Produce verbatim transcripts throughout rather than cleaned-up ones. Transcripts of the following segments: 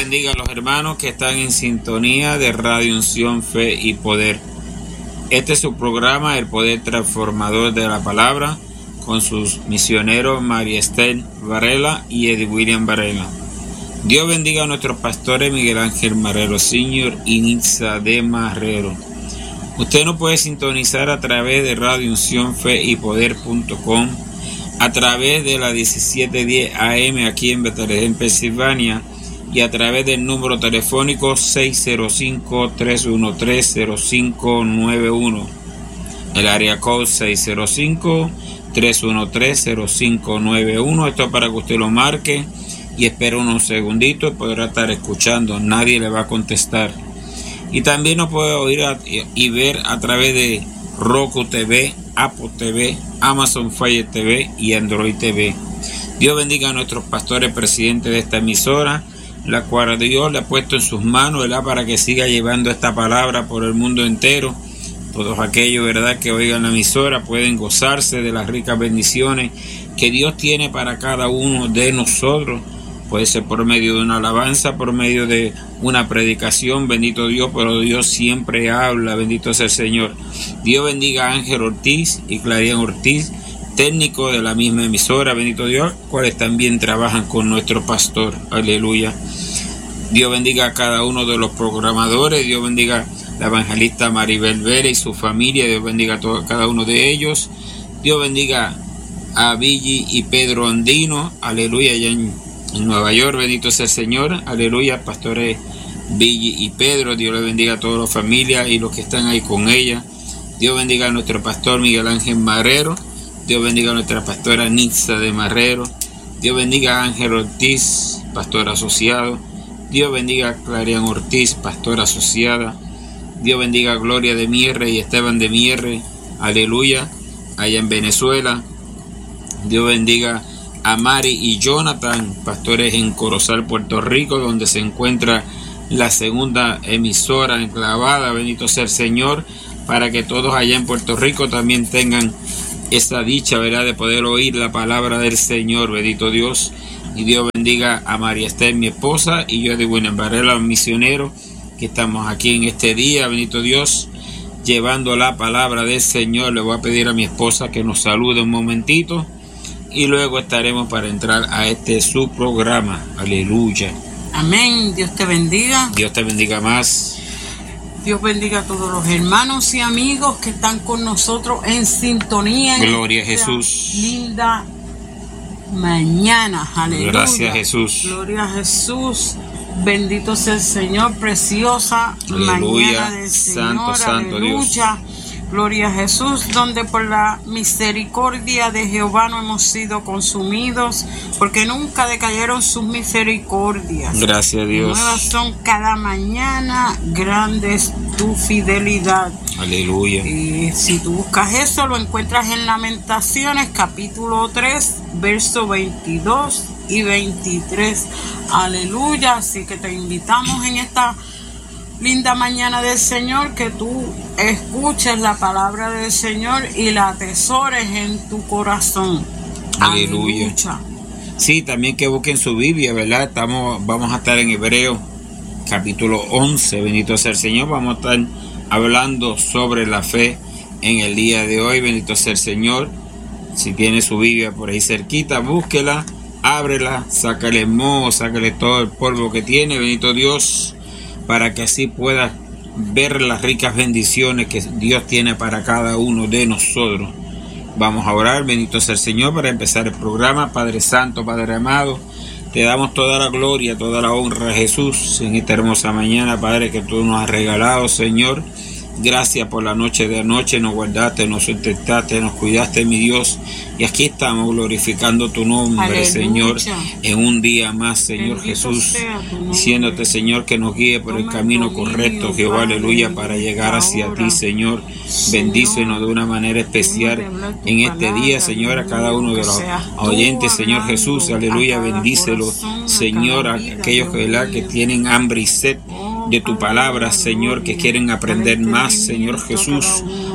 bendiga a los hermanos que están en sintonía de Radio Unción, Fe y Poder. Este es su programa, El Poder Transformador de la Palabra, con sus misioneros María Esther Varela y Eddie William Varela. Dios bendiga a nuestros pastores Miguel Ángel Marrero Senior y Nitza de Marrero. Usted nos puede sintonizar a través de Radio Unción, Fe y Poder punto com, a través de la diecisiete diez A M aquí en Bethlehem, Pensilvania, y a través del número telefónico seis cero cinco, tres uno tres, cero cinco nueve uno. El área code seis cero cinco, tres uno tres, cero cinco nueve uno. Esto es para que usted lo marque y espere unos segunditos y podrá estar escuchando. Nadie le va a contestar. Y también nos puede oír a, y ver a través de Roku T V, Apple T V, Amazon Fire T V y Android T V. Dios bendiga a nuestros pastores presidentes de esta emisora, la cual Dios le ha puesto en sus manos, ¿verdad?, para que siga llevando esta palabra por el mundo entero. Todos aquellos, ¿verdad?, que oigan la emisora pueden gozarse de las ricas bendiciones que Dios tiene para cada uno de nosotros. Puede ser por medio de una alabanza, por medio de una predicación, bendito Dios, pero Dios siempre habla, bendito sea el Señor. Dios bendiga a Ángel Ortiz y Clarian Ortiz, técnico de la misma emisora, bendito Dios, cuales también trabajan con nuestro pastor, aleluya. Dios bendiga a cada uno de los programadores, Dios bendiga a la evangelista Maribel Vera y su familia, Dios bendiga a todo, cada uno de ellos. Dios bendiga a Billy y Pedro Andino, aleluya, allá en, en Nueva York, bendito sea el Señor, aleluya, pastores Billy y Pedro, Dios les bendiga a toda la familia y los que están ahí con ella. Dios bendiga a nuestro pastor Miguel Ángel Marrero, Dios bendiga a nuestra pastora Nitza de Marrero. Dios bendiga a Ángel Ortiz, pastor asociado. Dios bendiga a Clarian Ortiz, pastora asociada. Dios bendiga a Gloria de Mierre y Esteban de Mierre, aleluya, allá en Venezuela. Dios bendiga a Mari y Jonathan, pastores en Corozal, Puerto Rico, donde se encuentra la segunda emisora enclavada, bendito sea el Señor, para que todos allá en Puerto Rico también tengan esa dicha, ¿verdad?, de poder oír la palabra del Señor, bendito Dios. Y Dios bendiga a María Esther, mi esposa, y yo de William Varela, misionero, que estamos aquí en este día, bendito Dios, llevando la palabra del Señor. Le voy a pedir a mi esposa que nos salude un momentito y luego estaremos para entrar a este su programa, aleluya. Amén. Dios te bendiga. Dios te bendiga más. Dios bendiga a todos los hermanos y amigos que están con nosotros en sintonía. Gloria a Jesús. Linda mañana. Aleluya. Gracias, Jesús. Gloria a Jesús. Bendito sea el Señor. Preciosa aleluya. Mañana del Señor. Santo, santo aleluya. Dios. Gloria a Jesús, donde por la misericordia de Jehová no hemos sido consumidos, porque nunca decayeron sus misericordias. Gracias a Dios. Nuevas son cada mañana, grande es tu fidelidad. Aleluya. Y si tú buscas eso, lo encuentras en Lamentaciones, capítulo tres, versos veintidós y veintitrés. Aleluya. Así que te invitamos en esta linda mañana del Señor, que tú escuches la palabra del Señor y la atesores en tu corazón. Aleluya. Aleluya. Sí, también que busquen su Biblia, ¿verdad? Estamos, vamos a estar en Hebreo, capítulo once, bendito sea el Señor. Vamos a estar hablando sobre la fe en el día de hoy, bendito sea el Señor. Si tiene su Biblia por ahí cerquita, búsquela, ábrela, sácale el moho, sácale todo el polvo que tiene, bendito Dios, para que así puedas ver las ricas bendiciones que Dios tiene para cada uno de nosotros. Vamos a orar, bendito sea el Señor, para empezar el programa. Padre Santo, Padre amado, te damos toda la gloria, toda la honra a Jesús en esta hermosa mañana, Padre, que tú nos has regalado, Señor. Gracias por la noche de anoche, nos guardaste, nos sustentaste, nos cuidaste, mi Dios. Y aquí estamos glorificando tu nombre, aleluya, Señor, en un día más, Señor. Bendito Jesús, diciéndote, Señor, que nos guíe por el camino correcto, Jehová, aleluya, para llegar hacia ti, Señor. Bendícenos de una manera especial en este día, Señor, a cada uno de los oyentes, Señor Jesús, aleluya, bendícelo, Señor, a aquellos que, que tienen hambre y sed de tu palabra, Señor, que quieren aprender más, Señor Jesús.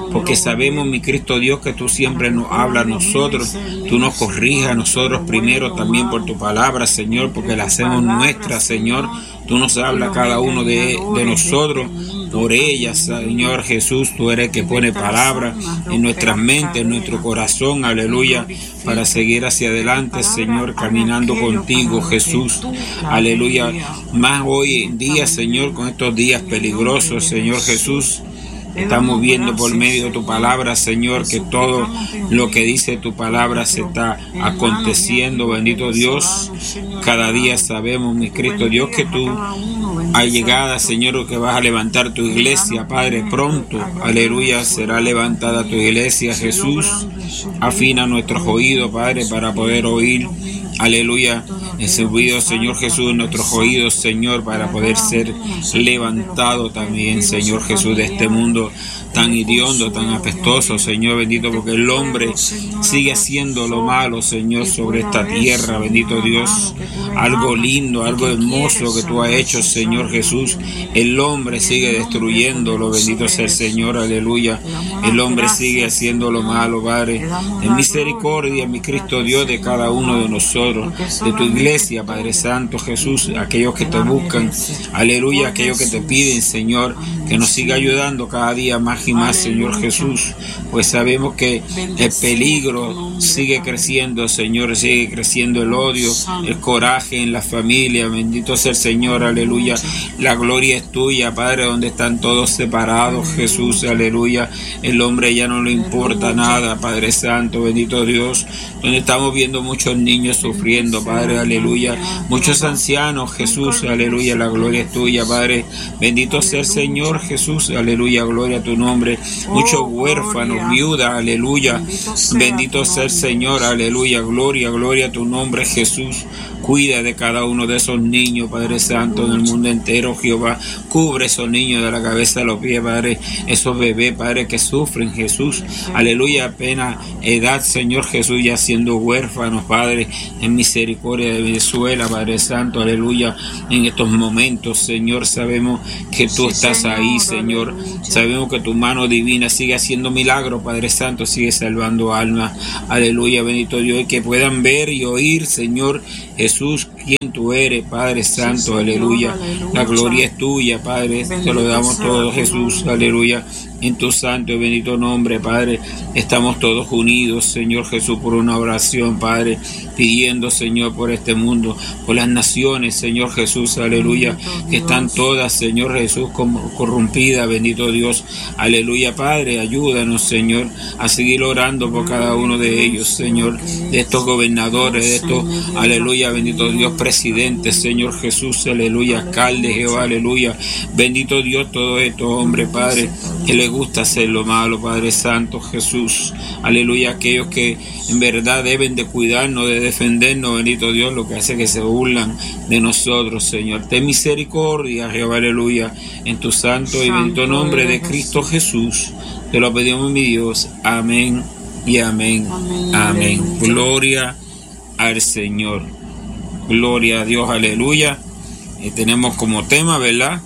porque sabemos, mi Cristo Dios, que tú siempre nos hablas a nosotros, tú nos corrijas a nosotros primero también por tu palabra, Señor, porque la hacemos nuestra, Señor. Tú nos hablas a cada uno de, de nosotros por ella, Señor Jesús. Tú eres el que pone palabras en nuestras mentes, en nuestro corazón, aleluya, para seguir hacia adelante, Señor, caminando contigo, Jesús, aleluya. Más hoy en día, Señor, con estos días peligrosos, Señor Jesús, estamos viendo por medio de tu palabra, Señor, que todo lo que dice tu palabra se está aconteciendo, bendito Dios. Cada día sabemos, mi Cristo Dios, que tú has llegado, Señor, que vas a levantar tu iglesia, Padre, pronto, aleluya, será levantada tu iglesia, Jesús. Afina nuestros oídos, Padre, para poder oír, aleluya, ese ruido, Señor Jesús, en nuestros oídos, Señor, para poder ser levantado también, Señor Jesús, de este mundo tan hediondo, tan apestoso, Señor bendito, porque el hombre sigue haciendo lo malo, Señor, sobre esta tierra, bendito Dios. Algo lindo, algo hermoso que tú has hecho, Señor Jesús, el hombre sigue destruyéndolo, bendito sea el Señor, aleluya. El hombre sigue haciendo lo malo, Padre. En misericordia, mi Cristo Dios, de cada uno de nosotros, de tu iglesia, Padre Santo Jesús, aquellos que te buscan, aleluya, aquellos que te piden, Señor, que nos siga ayudando cada día más y más, Señor Jesús, pues sabemos que el peligro sigue creciendo, Señor, sigue creciendo el odio, el coraje en la familia, bendito sea el Señor, aleluya. La gloria es tuya, Padre, donde están todos separados, Jesús, aleluya. El hombre ya no le importa nada, Padre Santo, bendito Dios, donde estamos viendo muchos niños sufriendo, Padre, aleluya. Muchos ancianos, Jesús, aleluya, la gloria es tuya, Padre. Bendito sea el Señor, Jesús, aleluya, gloria a tu nombre. Muchos huérfanos, viudas, aleluya. Bendito sea el Señor, aleluya, gloria, gloria a tu nombre, Jesús. Cuida de cada uno de esos niños, Padre Santo, en el mundo entero, Jehová. Cubre esos niños de la cabeza a los pies, Padre. Esos bebés, Padre, que sufren, Jesús. Aleluya, apenas edad, Señor Jesús, ya siendo huérfanos, Padre, en misericordia de Venezuela, Padre Santo, aleluya. En estos momentos, Señor, sabemos que tú estás ahí, Señor. Sabemos que tu mano divina sigue haciendo milagros, Padre Santo, sigue salvando almas. Aleluya, bendito Dios, y que puedan ver y oír, Señor Jesús, quien tú eres, Padre Santo, aleluya. La gloria es tuya, Padre, te lo damos todo, Jesús, aleluya. En tu santo y bendito nombre, Padre, estamos todos unidos, Señor Jesús, por una oración, Padre, pidiendo, Señor, por este mundo, por las naciones, Señor Jesús, aleluya, que están todas, Señor Jesús, como corrompidas, bendito Dios, aleluya, Padre, ayúdanos, Señor, a seguir orando por cada uno de ellos, Señor, de estos gobernadores, de estos, aleluya, bendito Dios, presidentes, Señor Jesús, aleluya, alcalde, Jehová, aleluya, bendito Dios, todos estos hombres, Padre, que les gusta hacer lo malo, Padre Santo Jesús, aleluya, aquellos que en verdad deben de cuidarnos, de defendernos, bendito Dios, lo que hace que se burlan de nosotros, Señor. Ten misericordia, Jehová, aleluya, en tu santo y bendito nombre de Cristo Jesús, te lo pedimos, mi Dios, amén y amén, amén, amén. Gloria al Señor, gloria a Dios, aleluya. Y tenemos como tema, ¿verdad?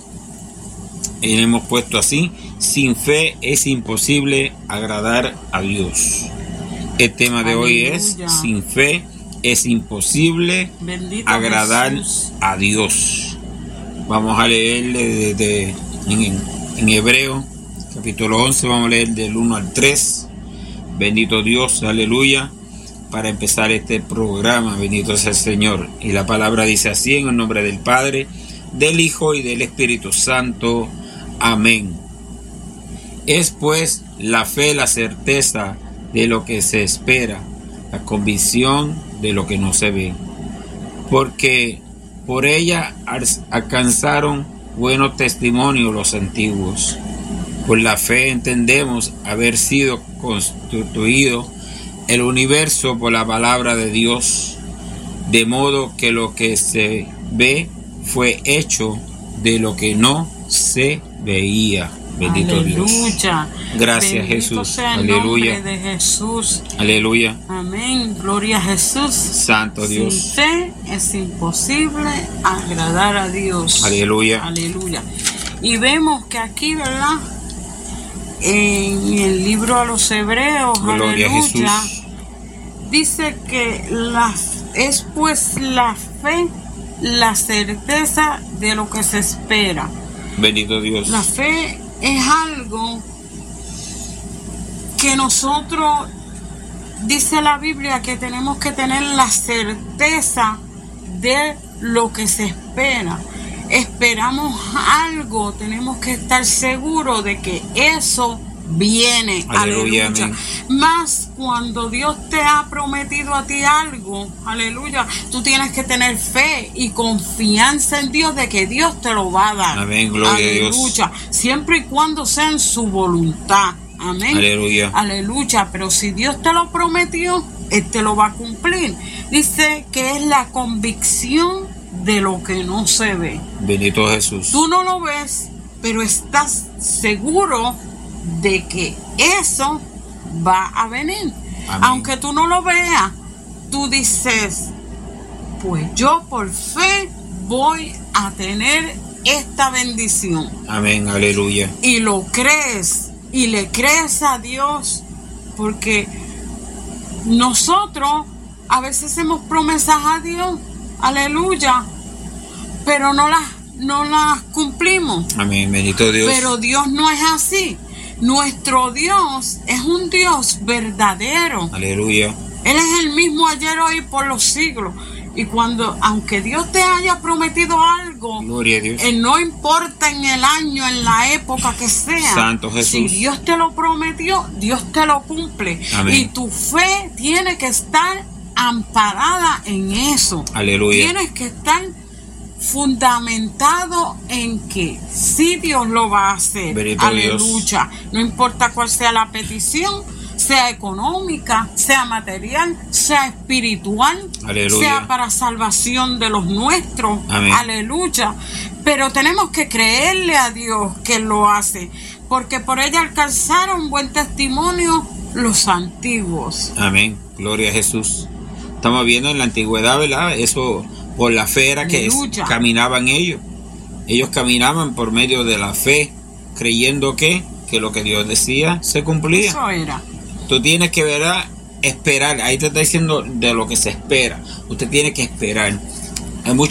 Y le hemos puesto así: sin fe es imposible agradar a Dios. El tema de hoy es: sin fe es imposible Bendito agradar Jesús. A Dios. Vamos a leerle desde en, en Hebreo capítulo once, vamos a leer del uno al tres. Bendito Dios, aleluya, para empezar este programa. Bendito sea el Señor. Y la palabra dice así: en el nombre del Padre, del Hijo y del Espíritu Santo. Amén. Es pues la fe la certeza de lo que se espera, la convicción de lo que no se ve, porque por ella alcanzaron buenos testimonios los antiguos. Por la fe entendemos haber sido constituido el universo por la palabra de Dios, de modo que lo que se ve fue hecho de lo que no se veía. Bendito Aleluya. Dios. Gracias, Bendito Jesús. Sea el Aleluya. nombre de Jesús. Aleluya. Amén. Gloria a Jesús. Santo Dios. Sin fe es imposible agradar a Dios. Aleluya. Aleluya. Y vemos que aquí, ¿verdad? en el libro a los Hebreos, Gloria aleluya, a Jesús. dice que la, es pues la fe, la certeza de lo que se espera. Bendito Dios. La fe es algo que nosotros, dice la Biblia, que tenemos que tener la certeza de lo que se espera. Esperamos algo, tenemos que estar seguros de que eso viene. Aleluya, Aleluya. amén. Más cuando Dios te ha prometido a ti algo, aleluya, tú tienes que tener fe y confianza en Dios de que Dios te lo va a dar. Amén, gloria aleluya. a Dios. Siempre y cuando sea en su voluntad. Amén. Aleluya. Aleluya. Pero si Dios te lo prometió, Él te lo va a cumplir. Dice que es la convicción de lo que no se ve. Bendito Jesús. Tú no lo ves, pero estás seguro de que eso va a venir. Amén. Aunque tú no lo veas, tú dices, pues yo por fe voy a tener esta bendición. Amén, aleluya. Y lo crees, y le crees a Dios, porque nosotros a veces hacemos promesas a Dios, aleluya, pero no las, no las cumplimos. Amén, bendito Dios. Pero Dios no es así. Nuestro Dios es un Dios verdadero. Aleluya. Él es el mismo ayer, hoy y por los siglos. Y cuando, aunque Dios te haya prometido algo, Gloria a Dios. eh, no importa en el año, en la época que sea, Santo Jesús. si Dios te lo prometió, Dios te lo cumple. Amén. Y tu fe tiene que estar amparada en eso. Aleluya. Tienes que estar fundamentado en que sí Dios lo va a hacer. Bendito Aleluya. No importa cuál sea la petición, sea económica, sea material, sea espiritual, Aleluya. sea para salvación de los nuestros. Amén. Aleluya. Pero tenemos que creerle a Dios que Él lo hace, porque por ella alcanzaron buen testimonio los antiguos. Amén, gloria a Jesús. Estamos viendo en la antigüedad, ¿verdad? Eso por la fe era que es- Aleluya. caminaban ellos. Ellos caminaban por medio de la fe, creyendo que, que lo que Dios decía se cumplía. Eso era. Tú tienes que, ¿verdad?, esperar. Ahí te está diciendo de lo que se espera. Usted tiene que esperar. Hay muchos